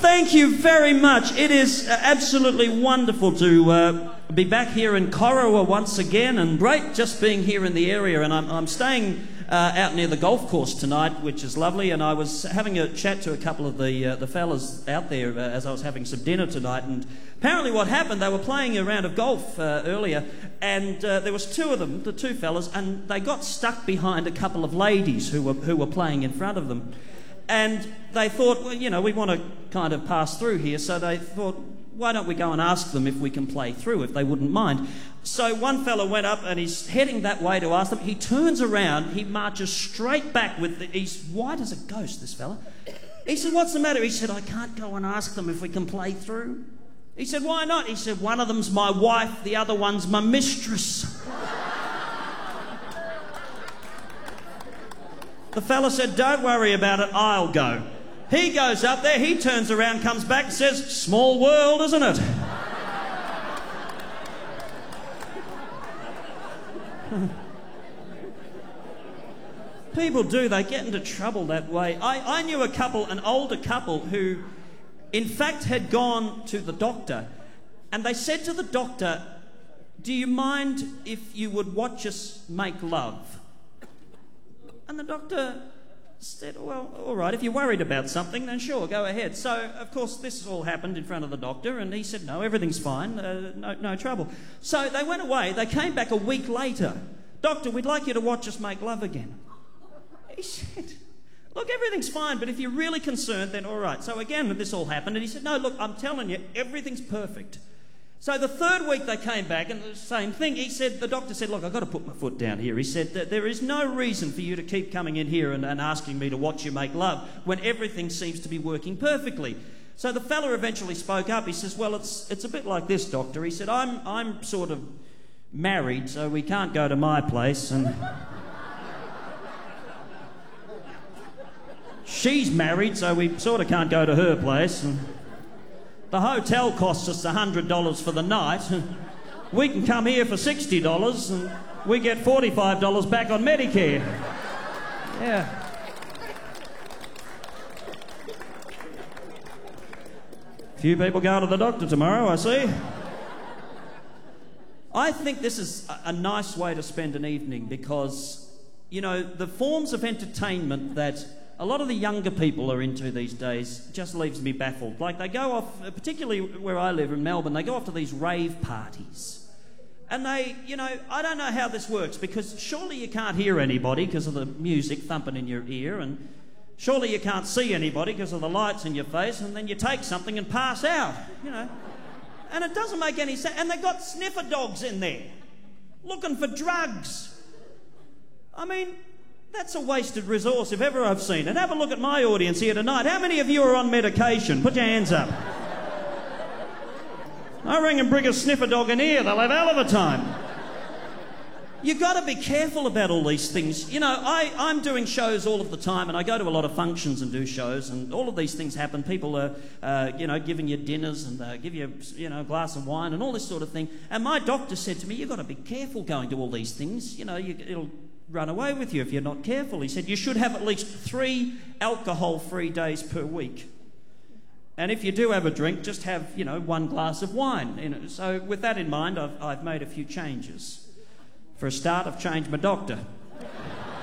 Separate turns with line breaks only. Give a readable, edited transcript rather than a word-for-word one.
Thank you very much. It is absolutely wonderful to be back here in Corowa once again, and great just being here in the area. And I'm staying out near the golf course tonight, which is lovely. And I was having a chat to a couple of the fellas out there as I was having some dinner tonight. And apparently what happened, they were playing a round of golf earlier, and there was two of them, the two fellas, and they got stuck behind a couple of ladies who were playing in front of them. And they thought, well, you know, we want to kind of pass through here, so they thought, why don't we go and ask them if we can play through, if they wouldn't mind. So one fella went up and he's heading that way to ask them. He turns around, he marches straight back he's white as a ghost, this fella. He said, what's the matter? He said, I can't go and ask them if we can play through. He said, why not? He said, one of them's my wife, the other one's my mistress. The fella said, don't worry about it, I'll go. He goes up there, he turns around, comes back and says, small world, isn't it? People do, they get into trouble that way. I knew a couple, an older couple, who in fact had gone to the doctor, and they said to the doctor, do you mind if you would watch us make love? And the doctor said, well, all right, if you're worried about something, then sure, go ahead. So, of course, this all happened in front of the doctor, and he said, no, everything's fine, no trouble. So they went away. They came back a week later. Doctor, we'd like you to watch us make love again. He said, look, everything's fine, but if you're really concerned, then all right. So again, this all happened, and he said, no, look, I'm telling you, everything's perfect. So the third week they came back, and the same thing. He said, the doctor said, look, I've got to put my foot down here. He said, there is no reason for you to keep coming in here and asking me to watch you make love when everything seems to be working perfectly. So the fella eventually spoke up. He says, well, it's a bit like this, doctor. He said, I'm sort of married, so we can't go to my place, and she's married, so we sort of can't go to her place, and the hotel costs us $100 for the night. We can come here for $60 and we get $45 back on Medicare. Yeah. Few people go to the doctor tomorrow, I see. I think this is a nice way to spend an evening because, you know, the forms of entertainment that a lot of the younger people are into these days just leaves me baffled. Like, they go off, particularly where I live in Melbourne, they go off to these rave parties. And they, you know, I don't know how this works, because surely you can't hear anybody because of the music thumping in your ear, and surely you can't see anybody because of the lights in your face, and then you take something and pass out, you know. And it doesn't make any sense. And they've got sniffer dogs in there looking for drugs. I mean, that's a wasted resource if ever I've seen it. Have a look at my audience here tonight. How many of you are on medication? Put your hands up. I reckon bring a sniffer dog in here, they'll have a hell of a time. You've got to be careful about all these things. You know, I'm doing shows all of the time, and I go to a lot of functions and do shows, and all of these things happen. People are, you know, giving you dinners and give you, you know, a glass of wine and all this sort of thing. And my doctor said to me, you've got to be careful going to all these things. You know, it'll run away with you if you're not careful. He said you should have at least 3 alcohol-free days per week. And if you do have a drink, just have, you know, 1 glass of wine. You know, so with that in mind, I've made a few changes. For a start, I've changed my doctor.